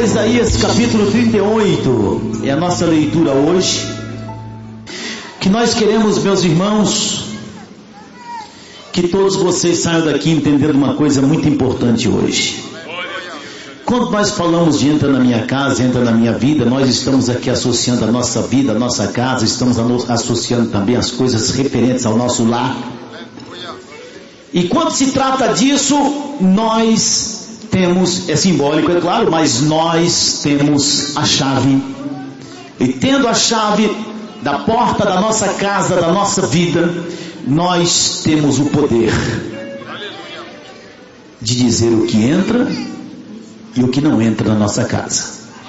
para Isaías capítulo 38, é a nossa leitura hoje, que nós queremos, meus irmãos, que todos vocês saiam daqui entendendo uma coisa muito importante hoje. Quando nós falamos de entra na minha casa, entra na minha vida, nós estamos aqui associando a nossa vida, a nossa casa, estamos associando também as coisas referentes ao nosso lar. E quando se trata disso, nós temos, é simbólico, é claro, mas nós temos a chave. E tendo a chave da porta da nossa casa, da nossa vida, nós temos o poder de dizer o que entra e o que não entra na nossa casa.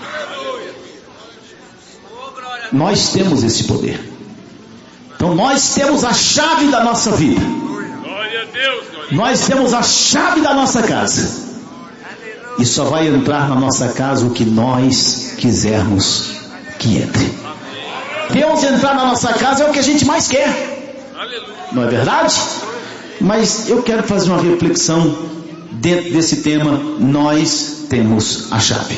Nós temos esse poder. Então nós temos a chave da nossa vida. Nós temos a chave da nossa casa. E só vai entrar na nossa casa o que nós quisermos que entre. Deus entrar na nossa casa é o que a gente mais quer. Não é verdade? Mas eu quero fazer uma reflexão dentro desse tema. Nós temos a chave.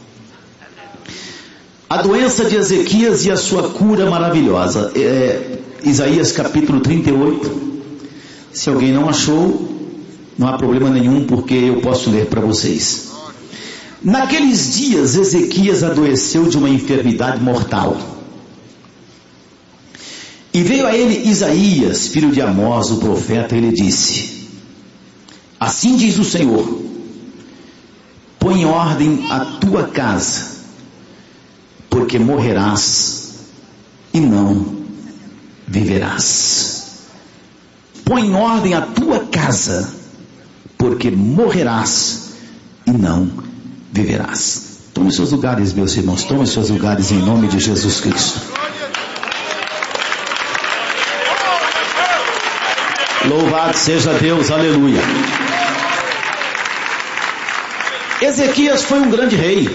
A doença de Ezequias e a sua cura maravilhosa. Isaías capítulo 38. Se alguém não achou, não há problema nenhum, porque eu posso ler para vocês. Naqueles dias, Ezequias adoeceu de uma enfermidade mortal. E veio a ele Isaías, filho de Amós, o profeta, e ele disse: assim diz o Senhor, põe em ordem a tua casa, porque morrerás e não viverás. Põe em ordem a tua casa, porque morrerás e não viverás. Tome seus lugares, meus irmãos, tome seus lugares em nome de Jesus Cristo. Louvado seja Deus, aleluia. Ezequias foi um grande rei.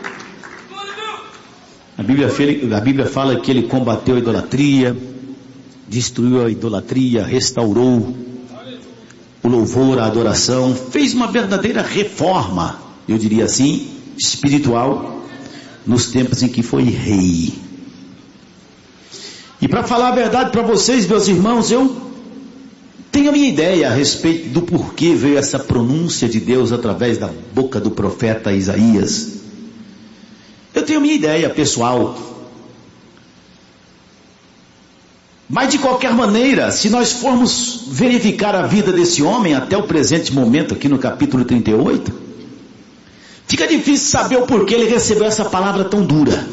A Bíblia fala que ele combateu a idolatria, destruiu a idolatria, restaurou o louvor, a adoração, fez uma verdadeira reforma, eu diria assim, espiritual, nos tempos em que foi rei. E para falar a verdade para vocês, meus irmãos, eu tenho a minha ideia a respeito do porquê veio essa pronúncia de Deus através da boca do profeta Isaías. Eu tenho a minha ideia pessoal. Mas de qualquer maneira, se nós formos verificar a vida desse homem até o presente momento, aqui no capítulo 38, fica difícil saber o porquê ele recebeu essa palavra tão dura.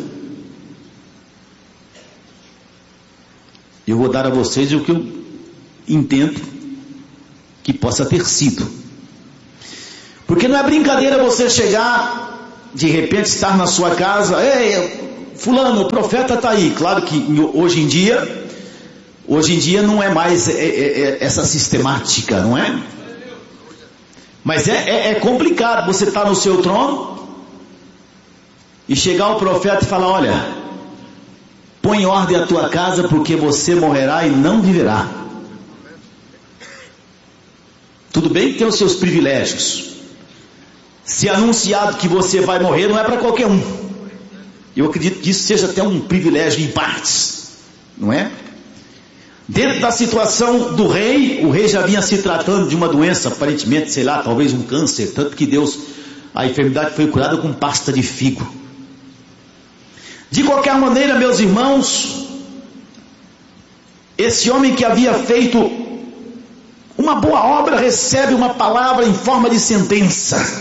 Eu vou dar a vocês o que eu entendo que possa ter sido. Porque não é brincadeira você chegar, de repente estar na sua casa, ei, fulano, o profeta está aí. Claro que hoje em dia não é mais essa sistemática, não é? Mas é complicado você estar no seu trono e chegar o profeta e falar: olha, põe em ordem a tua casa, porque você morrerá e não viverá. Tudo bem que tem os seus privilégios. Se anunciado que você vai morrer, não é para qualquer um. Eu acredito que isso seja até um privilégio em partes, não é? Dentro da situação do rei, o rei já vinha se tratando de uma doença, aparentemente, sei lá, talvez um câncer, tanto que a enfermidade foi curada com pasta de figo. De qualquer maneira, meus irmãos, esse homem que havia feito uma boa obra recebe uma palavra em forma de sentença: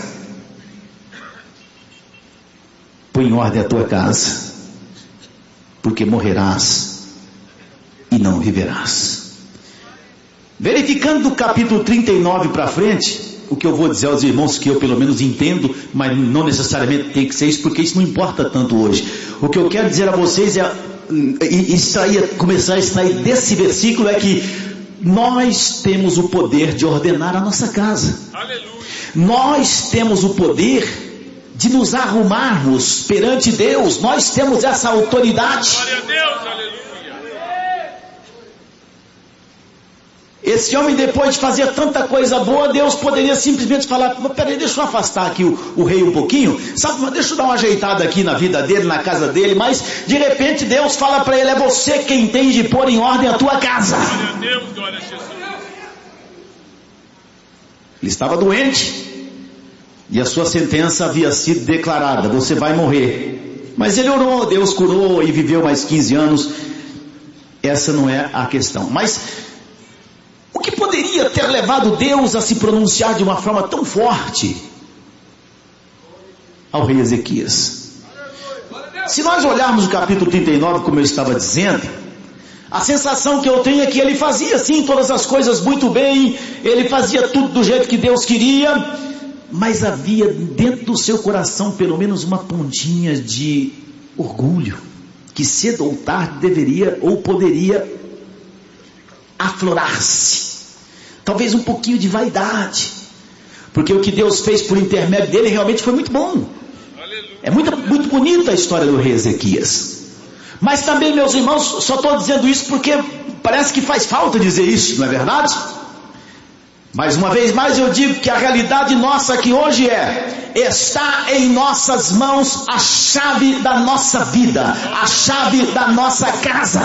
põe em ordem a tua casa, porque morrerás e não viverás. Verificando do capítulo 39 para frente, o que eu vou dizer aos irmãos que eu pelo menos entendo, mas não necessariamente tem que ser isso, porque isso não importa tanto hoje. O que eu quero dizer a vocês começar a extrair desse versículo é que nós temos o poder de ordenar a nossa casa. Aleluia. Nós temos o poder de nos arrumarmos perante Deus. Nós temos essa autoridade. Glória a Deus, aleluia. Esse homem, depois de fazer tanta coisa boa, Deus poderia simplesmente falar: peraí, deixa eu afastar aqui o rei um pouquinho, sabe, deixa eu dar uma ajeitada aqui na vida dele, na casa dele. Mas de repente Deus fala para ele: é você quem tem de pôr em ordem a tua casa. Glória a Deus, glória a Jesus. Ele estava doente e a sua sentença havia sido declarada: você vai morrer. Mas ele orou, Deus curou e viveu mais 15 anos. Essa não é a questão. Mas o que poderia ter levado Deus a se pronunciar de uma forma tão forte ao rei Ezequias? Se nós olharmos o capítulo 39, como eu estava dizendo, a sensação que eu tenho é que ele fazia sim todas as coisas muito bem, ele fazia tudo do jeito que Deus queria, mas havia dentro do seu coração pelo menos uma pontinha de orgulho, que cedo ou tarde deveria ou poderia aflorar-se. Talvez um pouquinho de vaidade, porque o que Deus fez por intermédio dele realmente foi muito bom. É muito bonita a história do rei Ezequias. Mas também, meus irmãos, só estou dizendo isso porque parece que faz falta dizer isso, não é verdade? Mas uma vez mais eu digo que a realidade nossa aqui hoje está em nossas mãos a chave da nossa vida, a chave da nossa casa.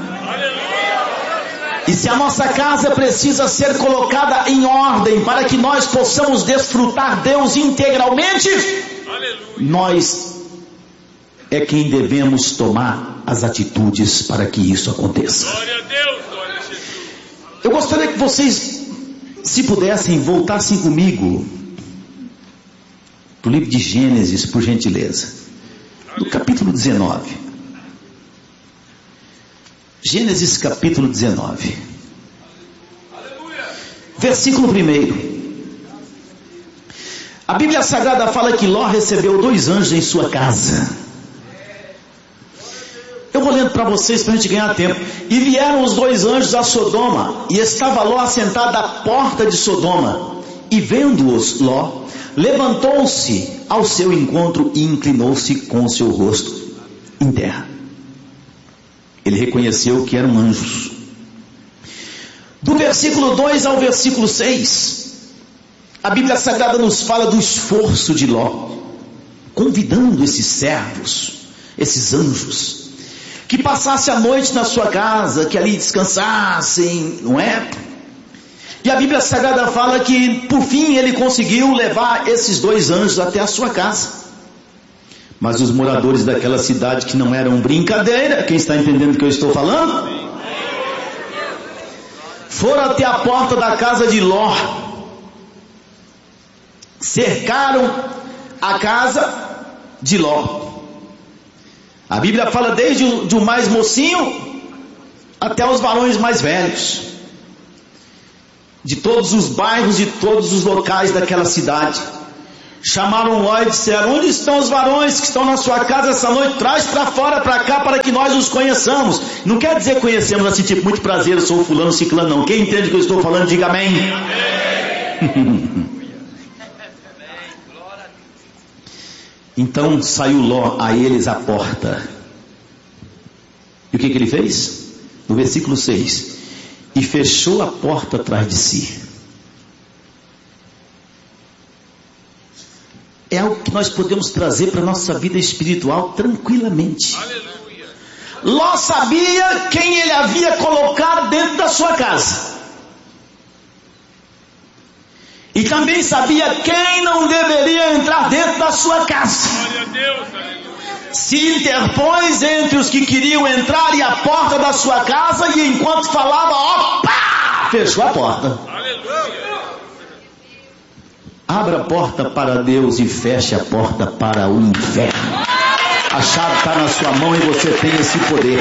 E se a nossa casa precisa ser colocada em ordem para que nós possamos desfrutar Deus integralmente, nós é quem devemos tomar as atitudes para que isso aconteça. Glória a Deus, glória a Jesus. Eu gostaria que vocês, se pudessem, voltassem comigo para o livro de Gênesis, por gentileza, no capítulo 19. Gênesis capítulo 19, versículo 1. A Bíblia Sagrada fala que Ló recebeu 2 anjos em sua casa. Eu vou lendo para vocês para a gente ganhar tempo. E vieram os 2 anjos a Sodoma, e estava Ló assentado à porta de Sodoma. E vendo-os, Ló levantou-se ao seu encontro e inclinou-se com o seu rosto em terra. Ele reconheceu que eram anjos. Do versículo 2 ao versículo 6, a Bíblia Sagrada nos fala do esforço de Ló, convidando esses servos, esses anjos, que passassem a noite na sua casa, que ali descansassem, não é? E a Bíblia Sagrada fala que por fim ele conseguiu levar esses 2 anjos até a sua casa. Mas os moradores daquela cidade, que não eram brincadeira, quem está entendendo o que eu estou falando? Foram até a porta da casa de Ló, cercaram a casa de Ló. A Bíblia fala desde o mais mocinho até os varões mais velhos, de todos os bairros, de todos os locais daquela cidade. Chamaram Ló e disseram: onde estão os varões que estão na sua casa essa noite? Traz para fora, para cá, para que nós os conheçamos. Não quer dizer conhecemos assim, tipo, muito prazer, eu sou o fulano, ciclano, não. Quem entende o que eu estou falando, diga amém. Então saiu Ló a eles à porta. E o que ele fez? No versículo 6: e fechou a porta atrás de si. É algo que nós podemos trazer para a nossa vida espiritual tranquilamente. Aleluia. Ló sabia quem ele havia colocado dentro da sua casa. E também sabia quem não deveria entrar dentro da sua casa. Glória a Deus, aleluia. Se interpôs entre os que queriam entrar e a porta da sua casa, e enquanto falava, opa, fechou a porta. Aleluia. Abra a porta para Deus e feche a porta para o inferno. A chave está na sua mão e você tem esse poder.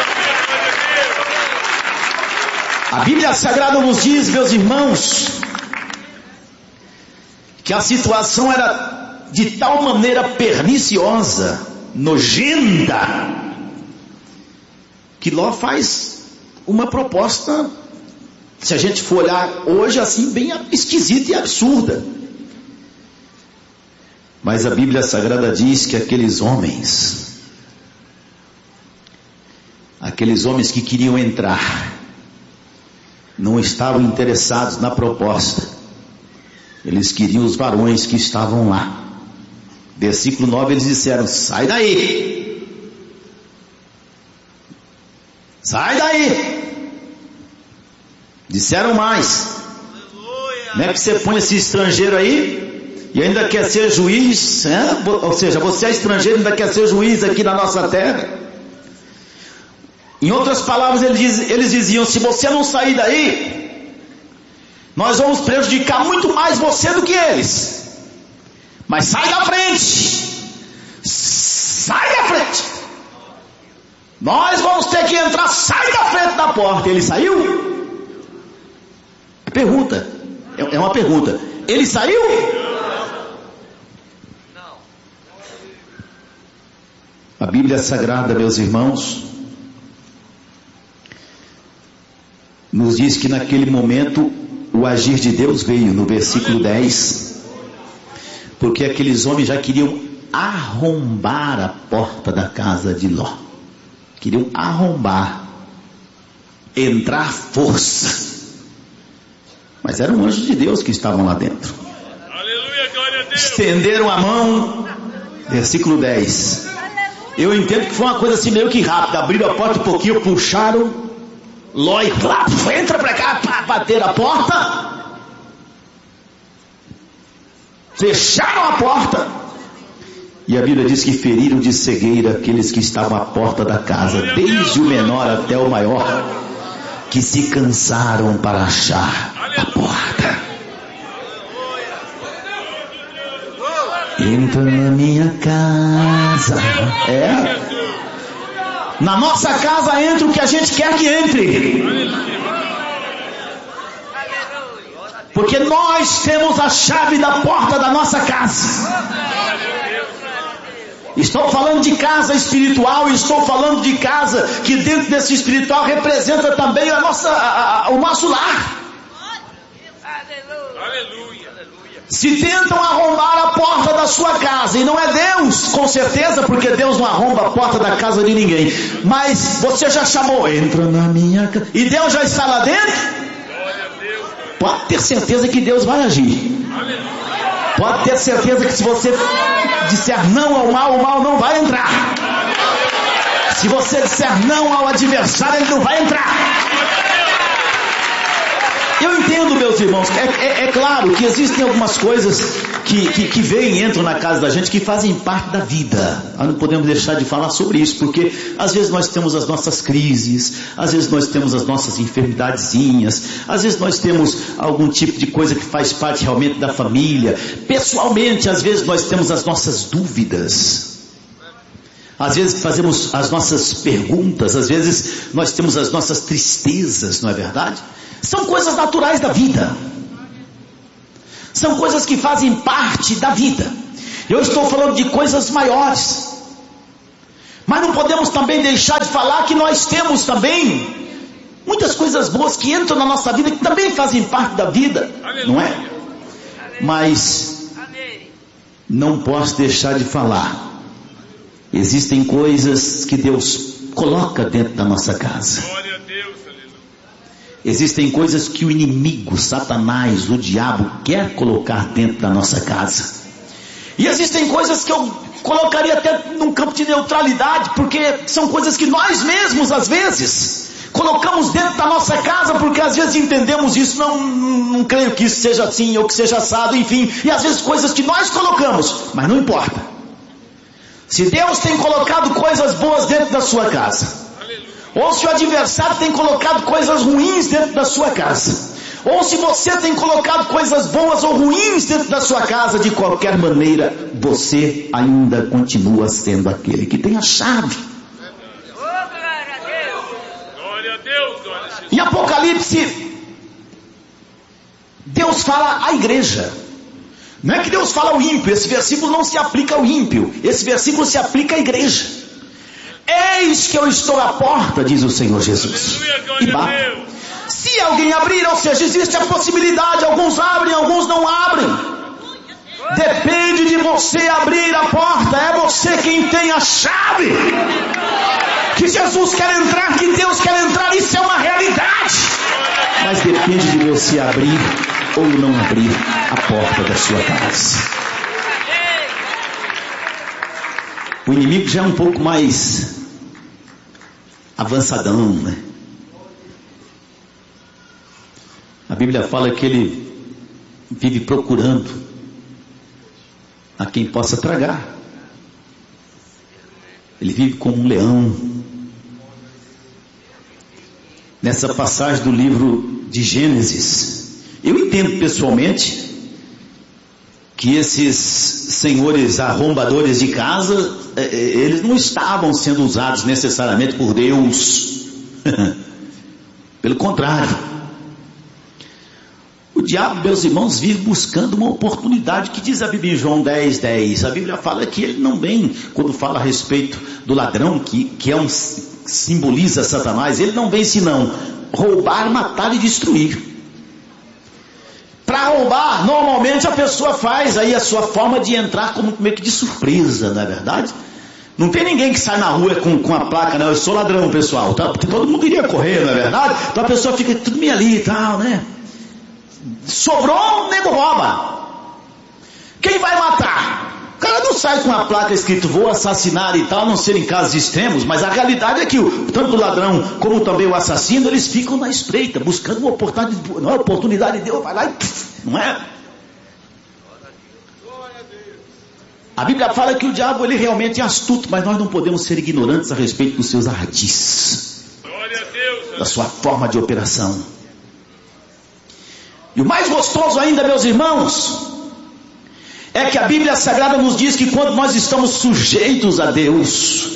A Bíblia Sagrada nos diz, meus irmãos, que a situação era de tal maneira perniciosa, nojenta, que Ló faz uma proposta, se a gente for olhar hoje, assim, bem esquisita e absurda. Mas a Bíblia Sagrada diz que aqueles homens que queriam entrar, não estavam interessados na proposta. Eles queriam os varões que estavam lá. Versículo 9, eles disseram: sai daí, sai daí. Disseram mais: não é que você põe esse estrangeiro aí e ainda quer ser juiz, ou seja, você é estrangeiro e ainda quer ser juiz aqui na nossa terra. Em outras palavras, eles diziam: se você não sair daí, nós vamos prejudicar muito mais você do que eles. Mas sai da frente, sai da frente, nós vamos ter que entrar, sai da frente da porta. Ele saiu? Pergunta, é uma pergunta. Ele saiu? Não. A Bíblia Sagrada, meus irmãos, nos diz que naquele momento o agir de Deus veio, no versículo 10, porque aqueles homens já queriam arrombar a porta da casa de Ló. Queriam arrombar, entrar força. Mas eram anjos de Deus que estavam lá dentro. Aleluia, glória a Deus. Estenderam a mão, versículo 10. Eu entendo que foi uma coisa assim meio que rápida. Abriram a porta um pouquinho, puxaram Ló e entra pra cá, bater a porta. Fecharam a porta. E a Bíblia diz que feriram de cegueira aqueles que estavam à porta da casa, desde o menor até o maior, que se cansaram para achar a porta. Entra na minha casa. Na nossa casa entra o que a gente quer que entre. Porque nós temos a chave da porta da nossa casa. Estou falando de casa espiritual, estou falando de casa que dentro desse espiritual representa também o nosso lar. Aleluia. Se tentam arrombar a porta da sua casa, e não é Deus, com certeza, porque Deus não arromba a porta da casa de ninguém, mas você já chamou, entra na minha casa, e Deus já está lá dentro, pode ter certeza que Deus vai agir. Pode ter certeza que se você disser não ao mal, o mal não vai entrar. Se você disser não ao adversário, ele não vai entrar. Eu entendo, meus irmãos, é claro que existem algumas coisas que vêm e entram na casa da gente que fazem parte da vida. Nós não podemos deixar de falar sobre isso, porque às vezes nós temos as nossas crises, às vezes nós temos as nossas enfermidadezinhas, às vezes nós temos algum tipo de coisa que faz parte realmente da família. Pessoalmente, às vezes nós temos as nossas dúvidas. Às vezes fazemos as nossas perguntas, às vezes nós temos as nossas tristezas, não é verdade? São coisas naturais da vida. São coisas que fazem parte da vida. Eu estou falando de coisas maiores. Mas não podemos também deixar de falar que nós temos também muitas coisas boas que entram na nossa vida, que também fazem parte da vida, não é? Mas não posso deixar de falar. Existem coisas que Deus coloca dentro da nossa casa. Glória a Deus, aleluia. Existem coisas que o inimigo, Satanás, o diabo quer colocar dentro da nossa casa. E existem coisas que eu colocaria até num campo de neutralidade, porque são coisas que nós mesmos, às vezes, colocamos dentro da nossa casa, porque às vezes entendemos isso, não creio que isso seja assim, ou que seja assado, enfim. E às vezes coisas que nós colocamos, mas não importa. Se Deus tem colocado coisas boas dentro da sua casa, ou se o adversário tem colocado coisas ruins dentro da sua casa, ou se você tem colocado coisas boas ou ruins dentro da sua casa, de qualquer maneira, você ainda continua sendo aquele que tem a chave. Glória a Deus, glória a Jesus. Em Apocalipse, Deus fala à igreja. Não é que Deus fala ao ímpio, esse versículo não se aplica ao ímpio, esse versículo se aplica à igreja. Eis que eu estou à porta, diz o Senhor Jesus, e bato. Se alguém abrir, ou seja, existe a possibilidade, alguns abrem, alguns não abrem. Depende de você abrir a porta, é você quem tem a chave. Que Jesus quer entrar, que Deus quer entrar, isso é uma realidade. Mas depende de você abrir ou não abrir a porta da sua casa. O inimigo já é um pouco mais avançadão, né? A Bíblia fala que ele vive procurando a quem possa tragar. Ele vive como um leão. Nessa passagem do livro de Gênesis, eu entendo pessoalmente que esses senhores arrombadores de casa, eles não estavam sendo usados necessariamente por Deus. Pelo contrário, o diabo, meus irmãos, vive buscando uma oportunidade. Que diz a Bíblia em João 10:10? A Bíblia fala que ele não vem, quando fala a respeito do ladrão, que simboliza Satanás, ele não vem senão roubar, matar e destruir. Para roubar, normalmente a pessoa faz aí a sua forma de entrar como meio que de surpresa, não é verdade? Não tem ninguém que sai na rua com a placa, não, eu sou ladrão, pessoal, tá? Porque todo mundo iria correr, não é verdade? Então a pessoa fica tudo meio ali e tal, né? Sobrou, o nego rouba. Quem vai matar? O cara não sai com a placa escrito vou assassinar e tal, a não ser em casos extremos, mas a realidade é que tanto o ladrão como também o assassino, eles ficam na espreita, buscando uma oportunidade, não é oportunidade de Deus, vai lá e não é? A Bíblia fala que o diabo ele realmente é astuto, mas nós não podemos ser ignorantes a respeito dos seus ardis, da sua forma de operação. E o mais gostoso ainda, meus irmãos, é que a Bíblia Sagrada nos diz que quando nós estamos sujeitos a Deus,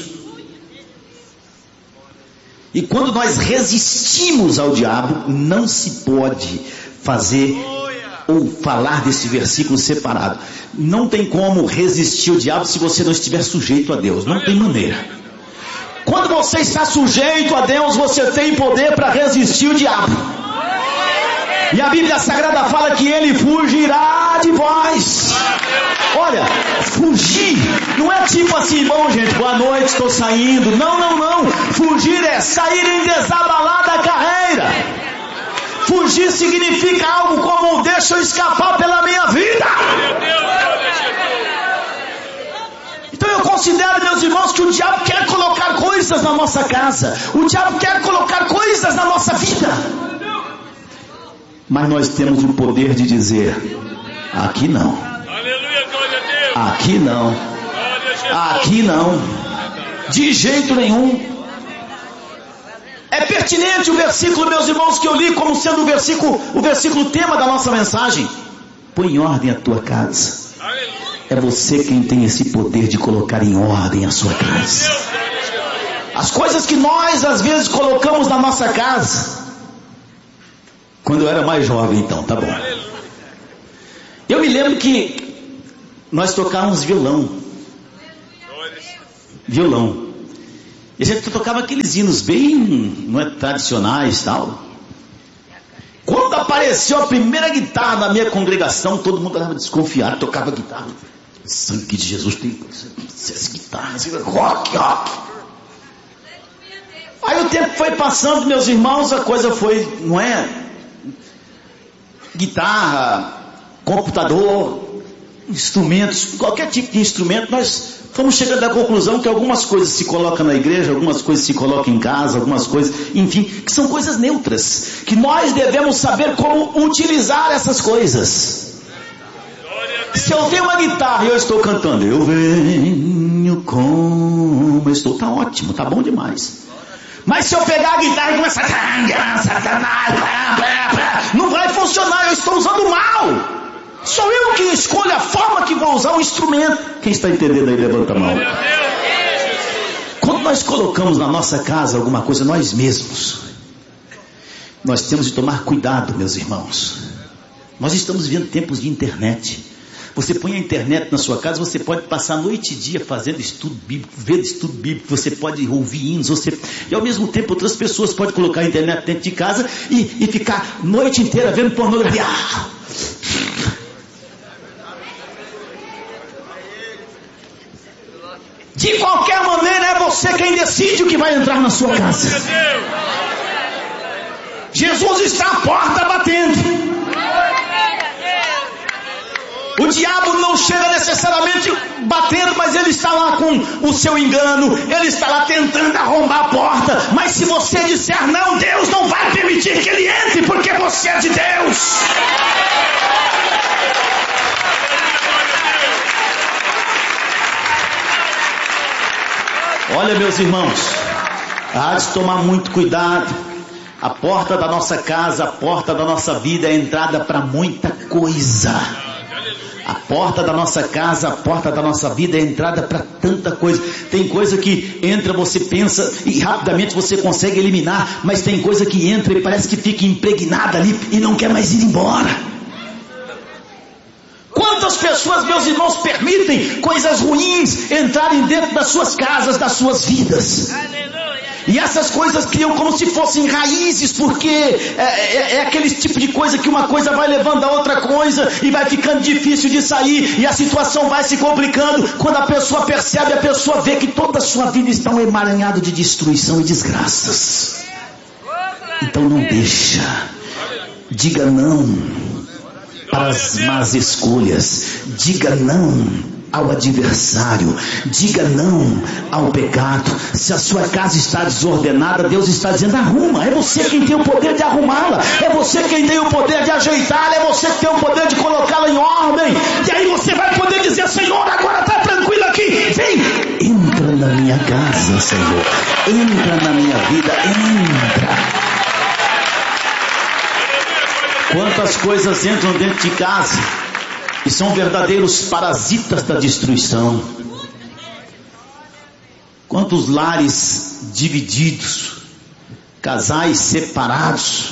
e quando nós resistimos ao diabo, não se pode fazer ou falar desse versículo separado. Não tem como resistir ao diabo se você não estiver sujeito a Deus, não tem maneira. Quando você está sujeito a Deus, você tem poder para resistir o diabo. E a Bíblia Sagrada fala que ele fugirá de vós. Olha, fugir não é tipo assim, bom gente, boa noite, estou saindo. Não. Fugir é sair em desabalada carreira. Fugir significa algo como deixa eu escapar pela minha vida. Então eu considero, meus irmãos, que o diabo quer colocar coisas na nossa casa. O diabo quer colocar coisas na nossa vida. Mas nós temos o poder de dizer, aqui não. Aqui não. Aqui não. De jeito nenhum. É pertinente o versículo, meus irmãos, que eu li como sendo o versículo tema da nossa mensagem. Põe em ordem a tua casa. É você quem tem esse poder de colocar em ordem a sua casa. As coisas que nós às vezes colocamos na nossa casa. Quando eu era mais jovem, então, tá bom. Eu me lembro que nós tocávamos violão. E a gente tocava aqueles hinos bem, não é, tradicionais e tal. Quando apareceu a primeira guitarra na minha congregação, todo mundo estava desconfiado, tocava guitarra. Sangue de Jesus tem essa guitarra, rock. Aí o tempo foi passando, meus irmãos, a coisa foi, não é? Guitarra, computador, instrumentos, qualquer tipo de instrumento, nós fomos chegando à conclusão que algumas coisas se colocam na igreja, algumas coisas se colocam em casa, algumas coisas, enfim, que são coisas neutras, que nós devemos saber como utilizar essas coisas. Se eu tenho uma guitarra e eu estou cantando, eu venho como eu estou, tá ótimo, tá bom demais. Mas se eu pegar a guitarra e começar não vai funcionar, eu estou usando mal. Sou eu que escolho a forma que vou usar o instrumento. Quem está entendendo aí, levanta a mão. Quando nós colocamos na nossa casa alguma coisa, nós mesmos, nós temos de tomar cuidado, meus irmãos. Nós estamos vivendo tempos de internet. Você põe a internet na sua casa, você pode passar a noite e dia fazendo estudo bíblico, vendo estudo bíblico, você pode ouvir hinos, e ao mesmo tempo outras pessoas podem colocar a internet dentro de casa e ficar a noite inteira vendo pornografia. De qualquer maneira é você quem decide o que vai entrar na sua casa. Jesus está à porta batendo. O diabo não chega necessariamente batendo, mas ele está lá com o seu engano, ele está lá tentando arrombar a porta. Mas se você disser não, Deus não vai permitir que ele entre, porque você é de Deus. Olha, meus irmãos, há de tomar muito cuidado. A porta da nossa casa, a porta da nossa vida é a entrada para muita coisa. A porta da nossa casa, a porta da nossa vida é a entrada para tanta coisa. Tem coisa que entra, você pensa e rapidamente você consegue eliminar, mas tem coisa que entra e parece que fica impregnada ali e não quer mais ir embora. Quantas pessoas, meus irmãos, permitem coisas ruins entrarem dentro das suas casas, das suas vidas? E essas coisas criam como se fossem raízes, porque é aquele tipo de coisa que uma coisa vai levando a outra coisa e vai ficando difícil de sair, e a situação vai se complicando. Quando a pessoa percebe, a pessoa vê que toda a sua vida está um emaranhado de destruição e desgraças. Então não deixa, diga não para as más escolhas, diga não ao adversário, diga não ao pecado. Se a sua casa está desordenada, Deus está dizendo arruma. É você quem tem o poder de arrumá-la, é você quem tem o poder de ajeitá-la, é você que tem o poder de colocá-la em ordem. E aí você vai poder dizer: Senhor, agora está tranquilo aqui, vem, entra na minha casa, Senhor, entra na minha vida, entra. Quantas coisas entram dentro de casa e são verdadeiros parasitas da destruição. Quantos lares divididos, casais separados,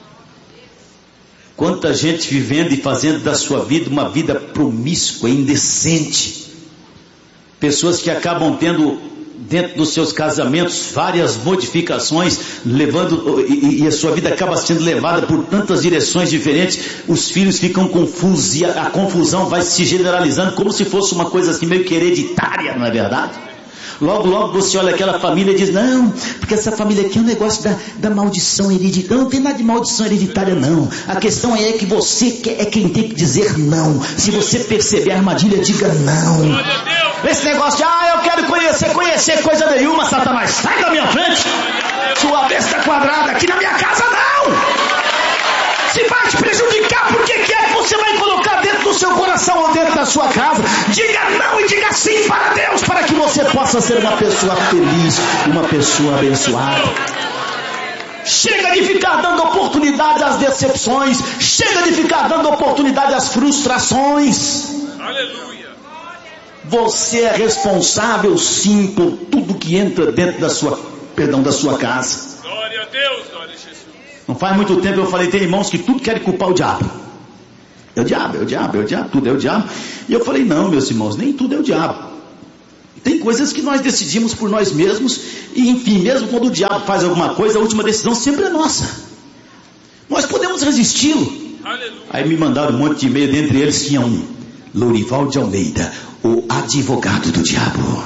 quanta gente vivendo e fazendo da sua vida uma vida promíscua, indecente. Pessoas que acabam tendo dentro dos seus casamentos várias modificações, levando, e a sua vida acaba sendo levada por tantas direções diferentes. Os filhos ficam confusos e a confusão vai se generalizando como se fosse uma coisa assim meio que hereditária, não é verdade? Logo, logo você olha aquela família e diz: não, porque essa família aqui é um negócio da maldição hereditária. Não tem nada de maldição hereditária, não. A questão é que você é quem tem que dizer não. Se você perceber a armadilha, diga não. Esse negócio de eu quero conhecer coisa nenhuma, Satanás, sai da minha frente, sua besta quadrada, aqui na minha casa não. Se vai te prejudicar, por que é que você vai colocar dentro do seu coração ou dentro da sua casa? Diga não e diga sim para Deus, para que você possa ser uma pessoa feliz, uma pessoa abençoada. Chega de ficar dando oportunidade às decepções, chega de ficar dando oportunidade às frustrações. Aleluia. Você é responsável sim por tudo que entra dentro da sua casa. Glória a Deus, glória a Jesus. Não faz muito tempo eu falei: tem irmãos que tudo querem culpar o diabo. É o diabo, tudo é o diabo. E eu falei: não, meus irmãos, nem tudo é o diabo. Tem coisas que nós decidimos por nós mesmos, e enfim, mesmo quando o diabo faz alguma coisa, a última decisão sempre é nossa. Nós podemos resisti-lo. Aleluia. Aí me mandaram um monte de e-mail, dentre eles tinha um: Lourival de Almeida, o advogado do diabo.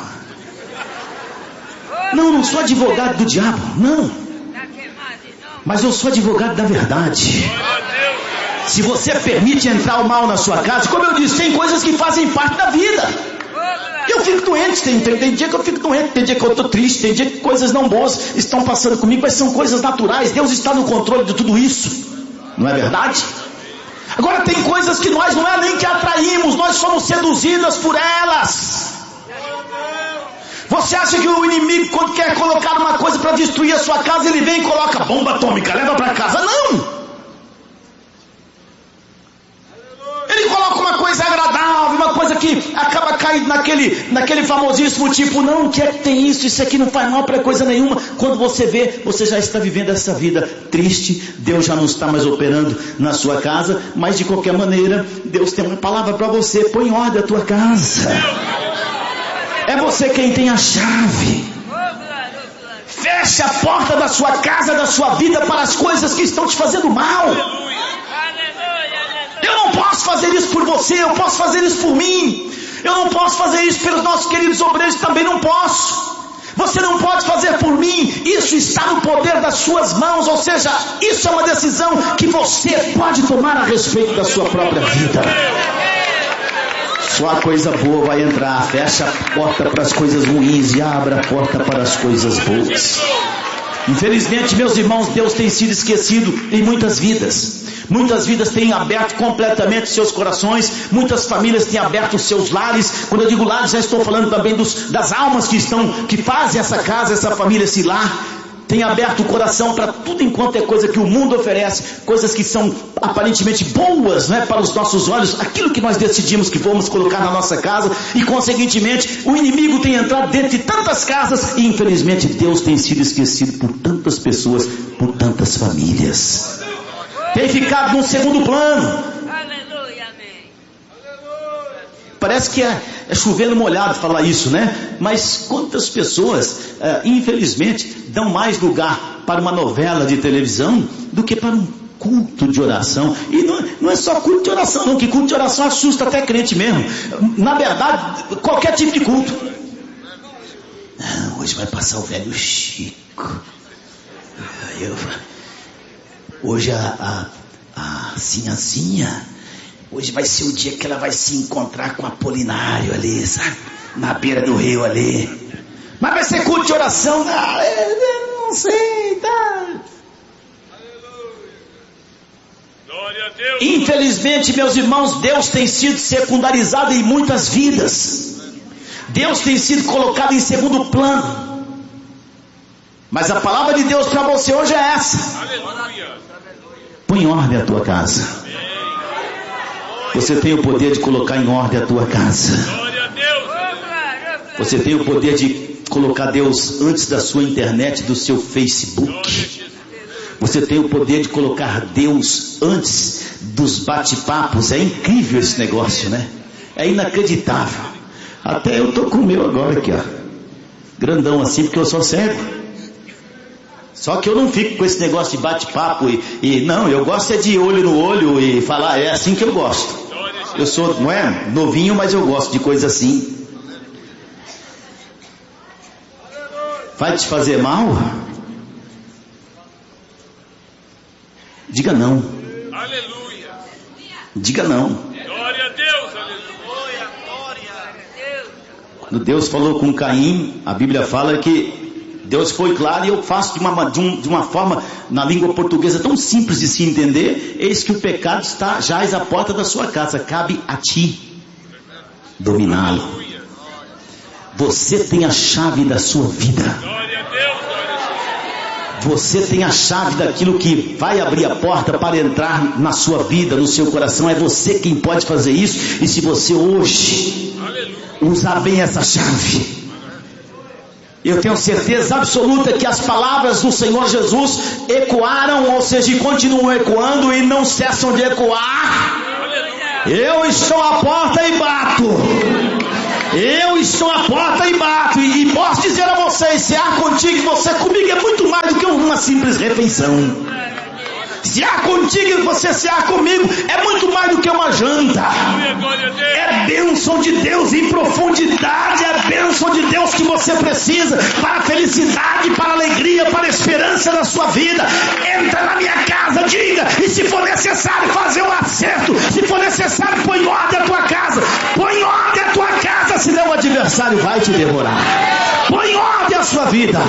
Não sou advogado do diabo, não. Mas eu sou advogado da verdade. Se você permite entrar o mal na sua casa, como eu disse, tem coisas que fazem parte da vida. Eu fico doente, tem dia que eu fico doente, tem dia que eu estou triste, tem dia que coisas não boas estão passando comigo, mas são coisas naturais. Deus está no controle de tudo isso, não é verdade? Agora tem coisas que nós não é nem que atraímos, nós somos seduzidas por elas. Você acha que o inimigo, quando quer colocar uma coisa para destruir a sua casa, ele vem e coloca bomba atômica, leva para casa? Não! Ele coloca uma coisa agradável, uma coisa que acaba caindo naquele famosíssimo tipo: não, o que é que tem isso aqui não faz mal para coisa nenhuma. Quando você vê, você já está vivendo essa vida triste, Deus já não está mais operando na sua casa, mas de qualquer maneira, Deus tem uma palavra para você: põe em ordem a tua casa. É você quem tem a chave. Feche a porta da sua casa, da sua vida, para as coisas que estão te fazendo mal. Eu não posso fazer isso por você, eu posso fazer isso por mim. Eu não posso fazer isso pelos nossos queridos obreiros, também não posso. Você não pode fazer por mim, sim, isso está no poder das suas mãos, ou seja, isso é uma decisão que você pode tomar a respeito da sua própria vida. Só a coisa boa vai entrar. Fecha a porta para as coisas ruins e abra a porta para as coisas boas. Infelizmente, meus irmãos, Deus tem sido esquecido em muitas vidas. Muitas vidas têm aberto completamente seus corações. Muitas famílias têm aberto os seus lares. Quando eu digo lares, já estou falando também das almas que fazem essa casa, essa família, esse lar. Tem aberto o coração para tudo enquanto é coisa que o mundo oferece, coisas que são aparentemente boas, né, para os nossos olhos, aquilo que nós decidimos que vamos colocar na nossa casa, e consequentemente o inimigo tem entrado dentro de tantas casas, e infelizmente Deus tem sido esquecido por tantas pessoas, por tantas famílias, tem ficado num segundo plano. Parece que é chovendo molhado falar isso, né? Mas quantas pessoas, infelizmente, dão mais lugar para uma novela de televisão do que para um culto de oração. E não é só culto de oração, não, que culto de oração assusta até crente mesmo. Na verdade, qualquer tipo de culto. Hoje vai passar o velho Chico. Hoje a Sinhazinha. Hoje vai ser o dia que ela vai se encontrar com Apolinário ali, sabe? Na beira do rio ali. Mas vai ser culto de oração? Não sei, tá? Glória a Deus. Infelizmente, meus irmãos, Deus tem sido secundarizado em muitas vidas. Deus tem sido colocado em segundo plano. Mas a palavra de Deus para você hoje é essa. Aleluia. Põe em ordem a tua casa. Você tem o poder de colocar em ordem a tua casa. Glória a Deus. Você tem o poder de colocar Deus antes da sua internet, do seu Facebook. Você tem o poder de colocar Deus antes dos bate-papos. É incrível esse negócio, né? É inacreditável. Até eu estou com o meu agora aqui, ó. Grandão assim, porque eu sou cego. Só que eu não fico com esse negócio de bate-papo e não, eu gosto é de olho no olho e falar, é assim que eu gosto. Eu sou, não é, novinho, mas eu gosto de coisa assim. Vai te fazer mal? Diga não. Aleluia. Diga não. Glória a Deus. Aleluia. Glória a Deus. Quando Deus falou com Caim, a Bíblia fala que Deus foi claro, e eu faço de uma forma, na língua portuguesa, tão simples de se entender. Eis que o pecado está jaz à porta da sua casa, cabe a ti dominá-lo. Você tem a chave da sua vida. Glória a Deus. Você tem a chave daquilo que vai abrir a porta para entrar na sua vida, no seu coração. É você quem pode fazer isso. E se você hoje usar bem essa chave, eu tenho certeza absoluta que as palavras do Senhor Jesus ecoaram, ou seja, continuam ecoando e não cessam de ecoar. Eu estou à porta e bato. Eu estou à porta e bato. E posso dizer a vocês, se há contigo e você comigo, é muito mais do que uma simples refeição. Se há contigo e você se há comigo, é muito mais do que uma janta. É bênção de Deus em profundidade. É bênção de Deus que você precisa para a felicidade, para a alegria, para a esperança da sua vida. Entra na minha casa, diga, e se for necessário fazer um acerto, se for necessário, põe em ordem a tua casa. Põe em ordem a tua casa, senão o adversário vai te devorar. Põe em ordem a sua vida.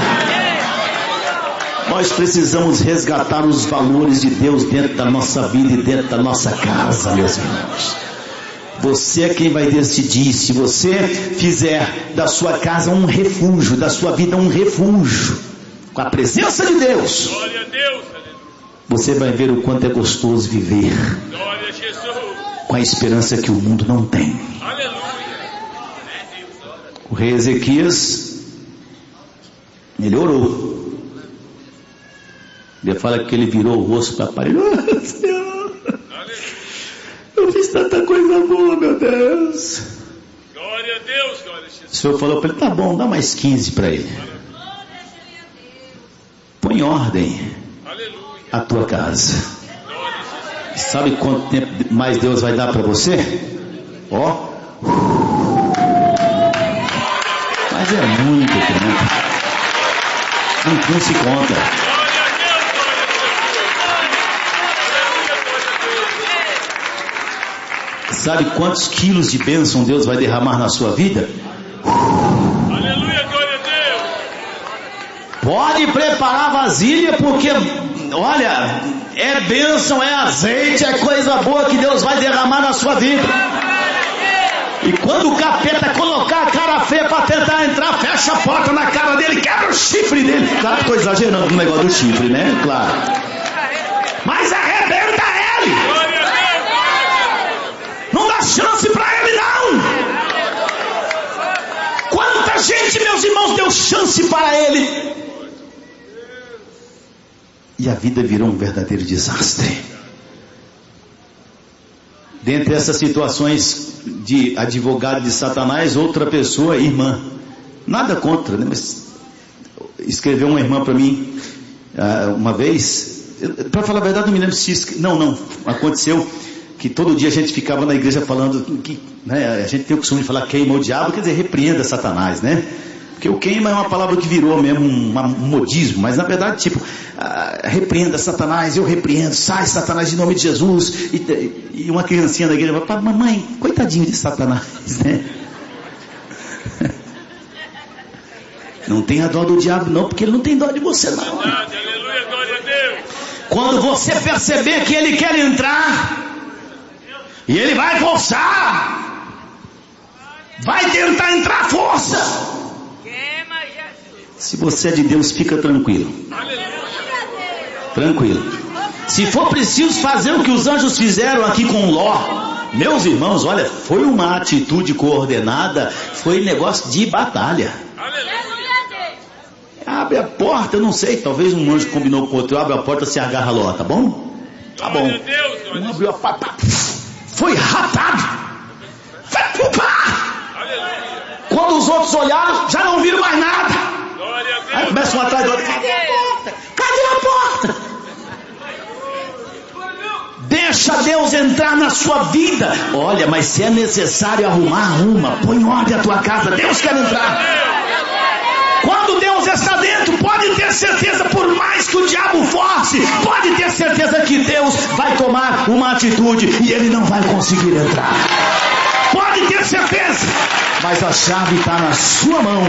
Nós precisamos resgatar os valores de Deus dentro da nossa vida e dentro da nossa casa, meus irmãos. Você é quem vai decidir. Se você fizer da sua casa um refúgio, da sua vida um refúgio, com a presença de Deus, Glória a Deus. você vai ver o quanto é gostoso viver Glória a Jesus. com a esperança que o mundo não tem. Aleluia. O rei Ezequias, ele orou. Ele fala que ele virou o rosto para a parede. Oh, Senhor, eu fiz tanta coisa boa, meu Deus. Glória a Deus, glória a Jesus. O Senhor falou para ele, tá bom, dá mais 15 para ele. Põe em ordem a tua casa. Sabe quanto tempo mais Deus vai dar para você? Ó. Mas é muito tempo. Não se conta. Sabe quantos quilos de bênção Deus vai derramar na sua vida? Aleluia, glória a Deus. Pode preparar a vasilha, porque, olha, é bênção, é azeite, é coisa boa que Deus vai derramar na sua vida. E quando o capeta colocar a cara feia para tentar entrar, fecha a porta na cara dele, quebra o chifre dele. Claro que estou exagerando no negócio do chifre, né? Claro. Mas arrebenta ele. Não dá chance para ele, não. Quanta gente, meus irmãos, deu chance para ele. E a vida virou um verdadeiro desastre. Dentre essas situações de advogado de Satanás, outra pessoa, irmã. Nada contra, né? Mas escreveu uma irmã para mim uma vez. Para falar a verdade, não me lembro se... Não. Aconteceu que todo dia a gente ficava na igreja falando que, né, a gente tem o costume de falar queima o diabo, quer dizer, repreenda Satanás, né? Porque o queima é uma palavra que virou mesmo um modismo, mas na verdade, tipo, repreenda Satanás, eu repreendo, sai Satanás em nome de Jesus. E uma criancinha da igreja fala, mamãe, coitadinho de Satanás, né? Não tenha dó do diabo não, porque ele não tem dó de você não. Aleluia, glória a Deus. Quando você perceber que ele quer entrar, e ele vai forçar, vai tentar entrar à força. Se você é de Deus, fica tranquilo. Tranquilo. Se for preciso fazer o que os anjos fizeram aqui com Ló, meus irmãos, olha, foi uma atitude coordenada, foi negócio de batalha. Abre a porta, eu não sei, talvez um anjo combinou com outro, abre a porta, se agarra Ló, tá bom? Tá bom. Um abriu a porta, foi raptado. Vai pro par. Quando os outros olharam, já não viram mais nada. Aí começa um atrás do outro. Cadê a porta? Cadê a porta? Deixa Deus entrar na sua vida. Olha, mas se é necessário arruma. Põe em ordem a tua casa. Deus quer entrar. Quando Deus está dentro, pode ter certeza, por mais que o diabo force, pode ter certeza que Deus vai tomar uma atitude e ele não vai conseguir entrar. Pode ter certeza. Mas a chave está na sua mão.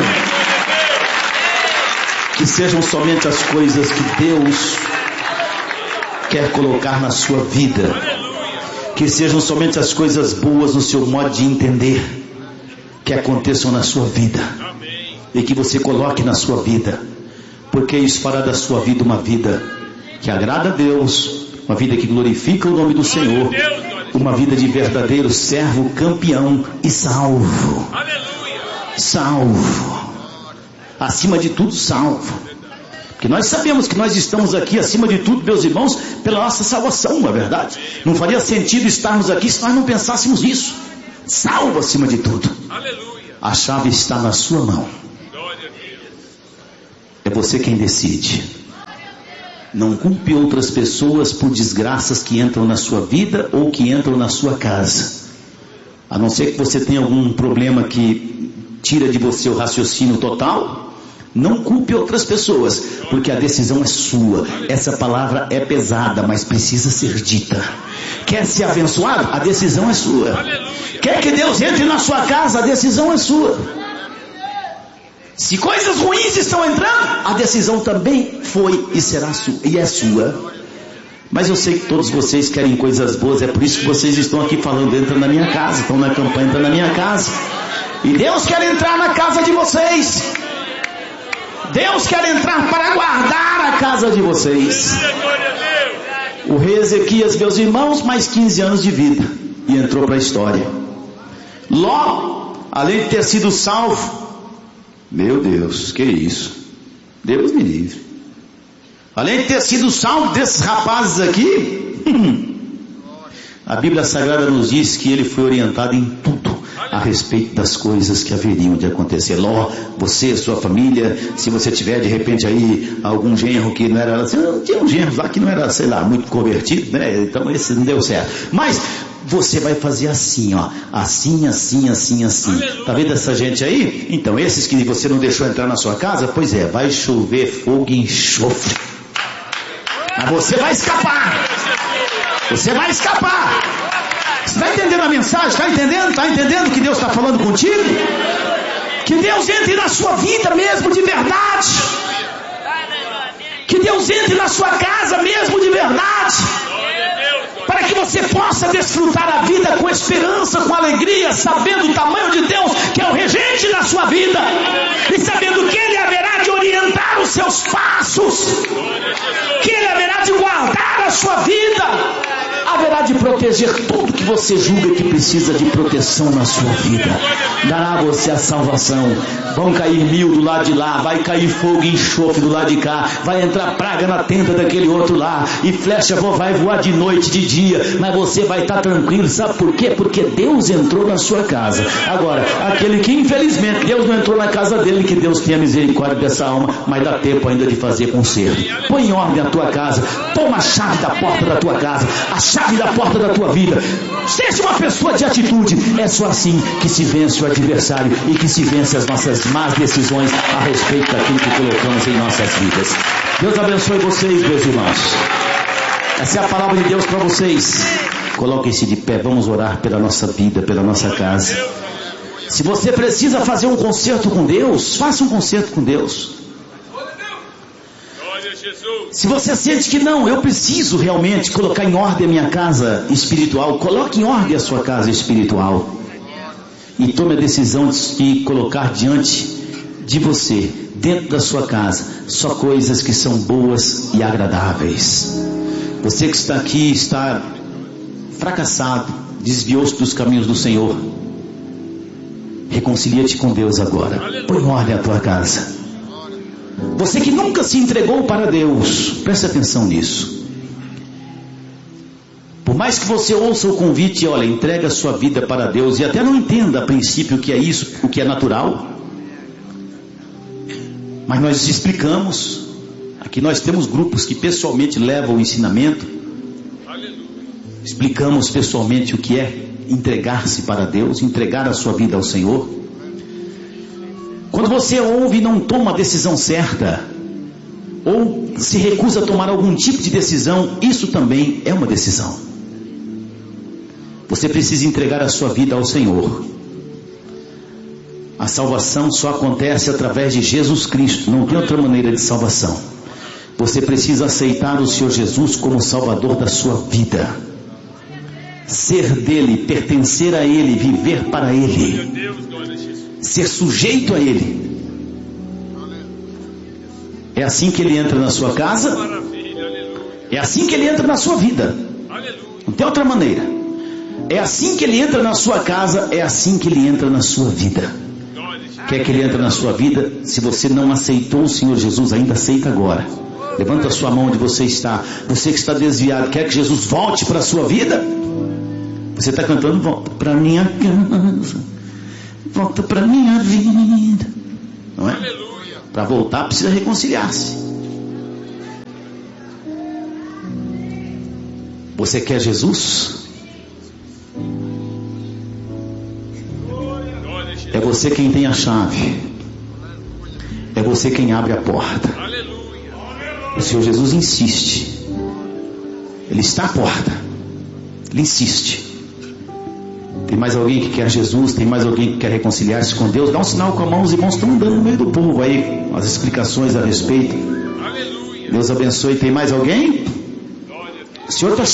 Que sejam somente as coisas que Deus quer colocar na sua vida. Que sejam somente as coisas boas no seu modo de entender que aconteçam na sua vida. E que você coloque na sua vida. Porque isso fará da sua vida uma vida que agrada a Deus, uma vida que glorifica o nome do Senhor, uma vida de verdadeiro servo, campeão e salvo. Salvo. Acima de tudo, salvo. Porque nós sabemos que nós estamos aqui, acima de tudo, meus irmãos, pela nossa salvação, não é verdade? Não faria sentido estarmos aqui se nós não pensássemos nisso. Salvo acima de tudo. A chave está na sua mão. É você quem decide. Não culpe outras pessoas por desgraças que entram na sua vida ou que entram na sua casa. A não ser que você tenha algum problema que tira de você o raciocínio total. Não culpe outras pessoas, porque a decisão é sua. Essa palavra é pesada, mas precisa ser dita. Quer ser abençoado? A decisão é sua. Quer que Deus entre na sua casa? A decisão é sua. Se coisas ruins estão entrando, a decisão também foi e será sua, e é sua. Mas eu sei que todos vocês querem coisas boas, é por isso que vocês estão aqui falando, entra na minha casa, estão na campanha, entra na minha casa. E Deus quer entrar na casa de vocês. Deus quer entrar para guardar a casa de vocês. O rei Ezequias, meus irmãos, mais 15 anos de vida, e entrou para a história. Ló, além de ter sido salvo, meu Deus, que isso? Deus me livre. Além de ter sido salvo desses rapazes aqui, a Bíblia Sagrada nos diz que ele foi orientado em tudo a respeito das coisas que haveriam de acontecer. Ló, você, sua família, se você tiver de repente aí algum genro que não era, tinha um genro lá que não era, sei lá, muito convertido, né? Então esse não deu certo. Mas você vai fazer assim, ó, assim, assim, assim, assim. Tá vendo essa gente aí? Então, esses que você não deixou entrar na sua casa, pois é, vai chover fogo e enxofre. Mas você vai escapar. Você vai escapar. Você está entendendo a mensagem? Está entendendo? Está entendendo o que Deus está falando contigo? Que Deus entre na sua vida mesmo de verdade. Que Deus entre na sua casa mesmo de verdade. Para que você possa desfrutar a vida com esperança, com alegria, sabendo o tamanho de Deus, que é o regente da sua vida, e sabendo que Ele haverá de orientar os seus passos, que Ele haverá de guardar a sua vida, haverá de proteger tudo que você julga que precisa de proteção na sua vida. Dará a você a salvação. Vão cair 1000 do lado de lá, vai cair fogo e enxofre do lado de cá, vai entrar praga na tenda daquele outro lá, e flecha vai voar de noite, de dia, mas você vai estar tranquilo. Sabe por quê? Porque Deus entrou na sua casa. Agora, aquele que infelizmente Deus não entrou na casa dele, que Deus tenha misericórdia dessa alma, mas dá tempo ainda de fazer conserto. Põe em ordem a tua casa, toma a chave da porta da tua casa, a chave da porta da tua vida. Seja uma pessoa de atitude. É só assim que se vence o adversário e que se vence as nossas más decisões a respeito daquilo que colocamos em nossas vidas. Deus abençoe vocês, meus irmãos. Essa é a palavra de Deus para vocês. Coloquem-se de pé, vamos orar pela nossa vida, pela nossa casa. Se você precisa fazer um concerto com Deus, faça um concerto com Deus. Se você sente que não, eu preciso realmente colocar em ordem a minha casa espiritual, coloque em ordem a sua casa espiritual. E tome a decisão de colocar diante de você, dentro da sua casa, só coisas que são boas e agradáveis. Você que está aqui, está fracassado, desviou-se dos caminhos do Senhor, reconcilia-te com Deus agora. Põe em ordem a tua casa. Você que nunca se entregou para Deus, preste atenção nisso. Por mais que você ouça o convite, olha, entrega a sua vida para Deus, e até não entenda a princípio o que é isso, o que é natural, mas nós explicamos. Aqui nós temos grupos que pessoalmente levam o ensinamento. Explicamos pessoalmente o que é entregar-se para Deus, entregar a sua vida ao Senhor. Quando você ouve e não toma a decisão certa, ou se recusa a tomar algum tipo de decisão, isso também é uma decisão. Você precisa entregar a sua vida ao Senhor. A salvação só acontece através de Jesus Cristo, não tem outra maneira de salvação. Você precisa aceitar o Senhor Jesus como Salvador da sua vida, ser dele, pertencer a ele, viver para ele, ser sujeito a ele. É assim que ele entra na sua casa, é assim que ele entra na sua vida, não tem outra maneira. É assim que ele entra na sua casa, é assim que ele entra na sua vida. Quer que ele entre na sua vida? Se você não aceitou o Senhor Jesus ainda, aceita agora. Levanta a sua mão onde você está. Você que está desviado, quer que Jesus volte para a sua vida? Você está cantando, volta para minha casa, volta para minha vida, não é? Para voltar precisa reconciliar-se. Você quer Jesus? É você quem tem a chave. É você quem abre a porta. O Senhor Jesus insiste. Ele está à porta. Ele insiste. Tem mais alguém que quer Jesus? Tem mais alguém que quer reconciliar-se com Deus? Dá um sinal com a mão. Os irmãos estão andando no meio do povo aí, as explicações a respeito. Deus abençoe. Tem mais alguém? O Senhor está